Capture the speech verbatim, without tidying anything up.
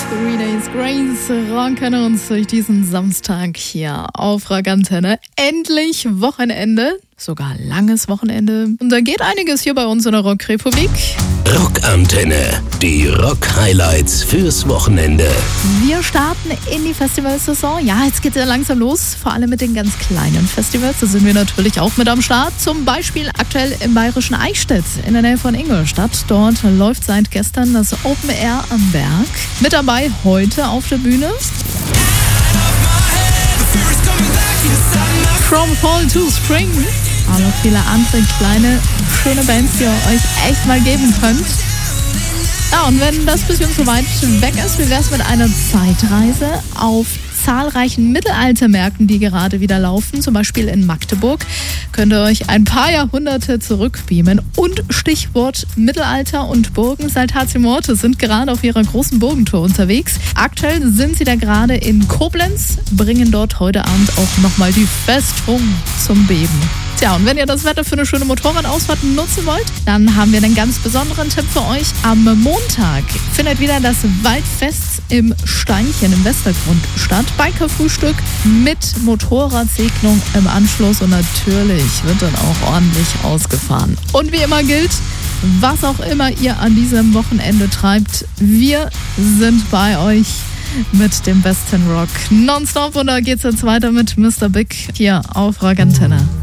Three Days Grace rocken uns durch diesen Samstag hier auf Rock Antenne. Endlich Wochenende, sogar langes Wochenende. Und da geht einiges hier bei uns in der Rockrepublik. Rock Antenne, die Rock-Highlights fürs Wochenende. Wir starten in die Festivalsaison. Ja, jetzt geht's ja langsam los, vor allem mit den ganz kleinen Festivals. Da sind wir natürlich auch mit am Start. Zum Beispiel aktuell im bayerischen Eichstätt in der Nähe von Ingolstadt. Dort läuft seit gestern das Open Air am Berg. Mit dabei heute auf der Bühne From Fall to Spring. Aber noch viele andere kleine, schöne Bands, die ihr euch echt mal geben könnt. Ja, und wenn das bisschen zu weit weg ist, wie wäre es mit einer Zeitreise auf zahlreichen Mittelaltermärkten, die gerade wieder laufen, zum Beispiel in Magdeburg, könnt ihr euch ein paar Jahrhunderte zurückbeamen. Und Stichwort Mittelalter und Burgen. Saltatio Morte sind gerade auf ihrer großen Burgentour unterwegs. Aktuell sind sie da gerade in Koblenz, bringen dort heute Abend auch nochmal die Festung zum Beben. Tja, und wenn ihr das Wetter für eine schöne Motorradausfahrt nutzen wollt, dann haben wir einen ganz besonderen Tipp für euch. Am Montag findet wieder das Waldfest im Steinchen im Westergrund statt. Bikerfrühstück mit Motorradsegnung im Anschluss und natürlich wird dann auch ordentlich ausgefahren. Und wie immer gilt, was auch immer ihr an diesem Wochenende treibt, wir sind bei euch mit dem besten Rock nonstop. Und da geht's jetzt weiter mit Mister Big hier auf Rock Antenne.